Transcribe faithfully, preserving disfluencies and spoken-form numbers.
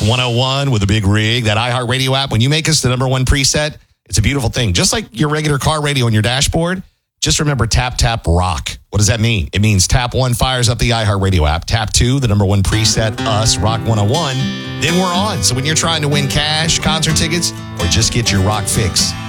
one oh one with a big rig, that iHeartRadio app. When you make us the number one preset, it's a beautiful thing. Just like your regular car radio on your dashboard, just remember tap, tap, rock. What does that mean? It means tap one fires up the iHeartRadio app. Tap two, the number one preset, us, Rock one oh one. Then we're on. So when you're trying to win cash, concert tickets, or just get your rock fix,